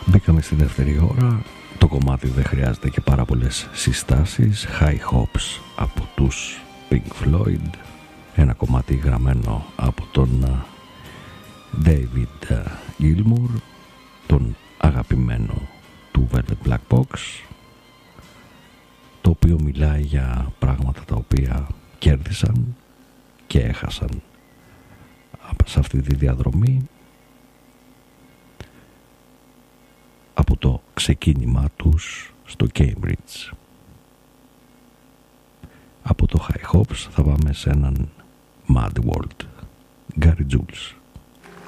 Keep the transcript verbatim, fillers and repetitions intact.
Μπήκαμε στη δεύτερη ώρα. Το κομμάτι δεν χρειάζεται και πάρα πολλές συστάσεις. High Hopes από τους Pink Floyd. Ένα κομμάτι γραμμένο από τον David Gilmour, τον αγαπημένο του Velvet Black Box, το οποίο μιλάει για πράγματα τα οποία κέρδισαν και έχασαν σε αυτή τη διαδρομή από το ξεκίνημά τους στο Cambridge. Από το High Hopes θα πάμε σε έναν Mad World. Gary Jules.